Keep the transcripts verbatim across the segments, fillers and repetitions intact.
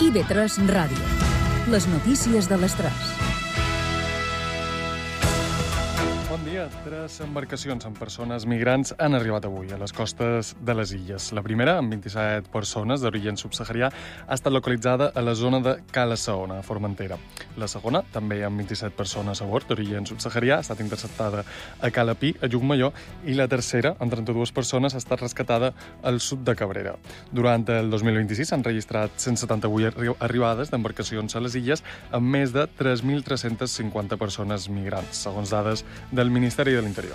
I V tres Ràdio. Les notícies de l'Estrès. Bon dia. Tres embarcacions amb persones migrants han arribat avui a les costes de les illes. La primera, amb vint-i-set persones d'origen subsaharià, ha estat localitzada a la zona de Cala Saona, a Formentera. La segona, també amb vint-i-set persones a bord d'origen subsaharià, ha estat interceptada a Cala Pi, a Llucmajor, i la tercera, amb trenta-dues persones, ha estat rescatada al sud de Cabrera. Durant el dos mil vint-i-sis s'han registrat cent setanta-vuit arri arribades d'embarcacions a les illes amb més de tres mil tres-centes cinquanta persones migrants, segons dades del Ministeri de l'Interior.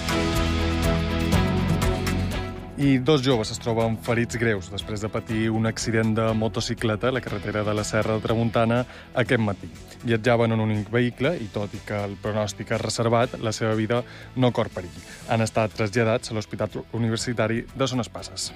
I dos joves es troben ferits greus després de patir un accident de motocicleta a la carretera de la Serra de Tramuntana aquest matí. Viatjaven en un únic vehicle i, tot i que el pronòstic és reservat, la seva vida no corre perill. Han estat traslladats a l'Hospital Universitari de Son Espases.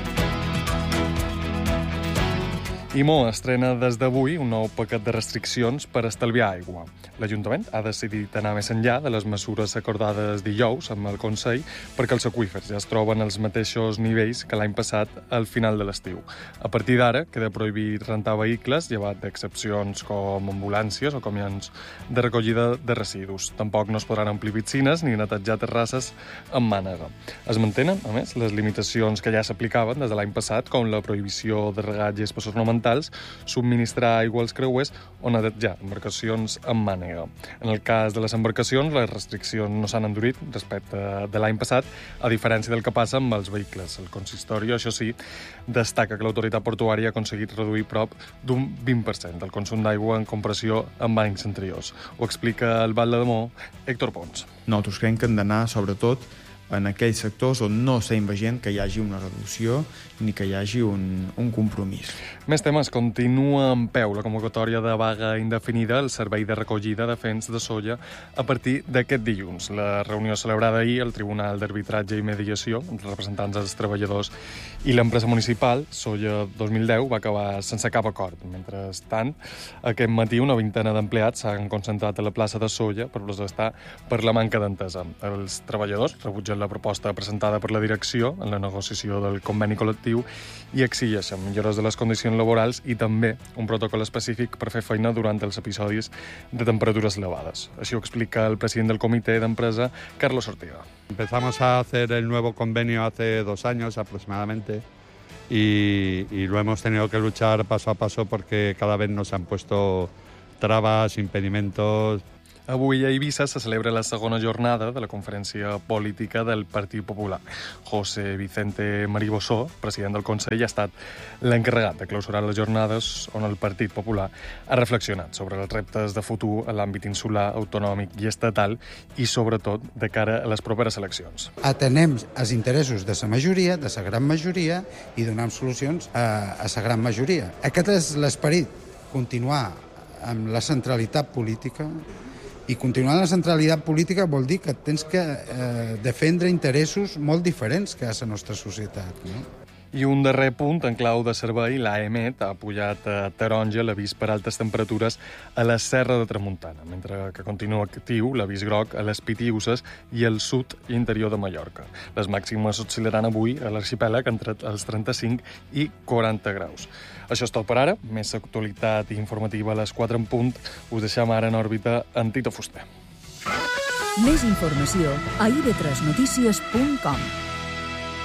I Mo estrena des d'avui un nou paquet de restriccions per estalviar aigua. L'Ajuntament ha decidit anar més enllà de les mesures acordades dijous amb el Consell perquè els aqüífers ja es troben als mateixos nivells que l'any passat al final de l'estiu. A partir d'ara queda prohibit rentar vehicles, llevat d'excepcions com ambulàncies o camions de recollida de residus. Tampoc no es podran omplir piscines ni netejar terrasses amb mànega. Es mantenen, a més, les limitacions que ja s'aplicaven des de l'any passat, com la prohibició de regar gespa ornamentals, subministrar aigua als creuers o netejar embarcacions amb mànega. En el cas de les embarcacions, les restriccions no s'han endurit respecte de l'any passat, a diferència del que passa amb els vehicles. El consistori, això sí, destaca que l'autoritat portuària ha aconseguit reduir prop d'un vint per cent del consum d'aigua en comparació amb anys anteriors. Ho explica el batlle de Mo, Héctor Pons. Nosaltres creiem que hem d'anar, sobretot, en aquells sectors on no s'ha veient que hi hagi una reducció ni que hi hagi un, un compromís. Més temes. Continua en peu la convocatòria de vaga indefinida al servei de recollida de fens de soia a partir d'aquest dilluns. La reunió celebrada ahir al Tribunal d'Arbitratge i Mediació entre representants dels treballadors i l'empresa municipal, Soia dos mil deu, va acabar sense cap acord. Mentrestant, aquest matí una vintena d'empleats s'han concentrat a la plaça de Soia per protestar per la manca d'entesa. Els treballadors rebutgen la proposta presentada per la direcció en la negociació del conveni col·lectiu i exigeixen millores de les condicions laborals i també un protocol específic per fer feina durant els episodis de temperatures elevades. Així ho explica el president del comitè d'empresa, Carlos Ortega. Empezamos a hacer el nuevo convenio hace dos años aproximadamente y, y lo hemos tenido que luchar paso a paso porque cada vez nos han puesto trabas, impedimentos. Avui a Eivissa se celebra la segona jornada de la conferència política del Partit Popular. José Vicente Maribossó, president del Consell, ha estat l'encarregat de clausurar les jornades on el Partit Popular ha reflexionat sobre els reptes de futur a l'àmbit insular, autonòmic i estatal i, sobretot, de cara a les properes eleccions. Atenem els interessos de la majoria, de la gran majoria, i donem solucions a, a la gran majoria. Aquest és l'esperit, continuar amb la centralitat política. I continuar en la centralitat política vol dir que tens que eh, defendre interessos molt diferents que a la nostra societat, no? I un darrer punt, en clau de servei, l'AEMET ha pujat a taronja l'avís per altes temperatures a la Serra de Tramuntana, mentre que continua actiu l'avís groc a les Pitiüses i al sud i interior de Mallorca. Les màximes oscil·laran avui a l'arxipèlag entre els trenta-cinc i quaranta graus. Això és tot per ara. Més actualitat informativa a les quatre en punt. Us deixem ara en òrbita amb Tito Fuster. Més informació a i ve tres notícies punt com.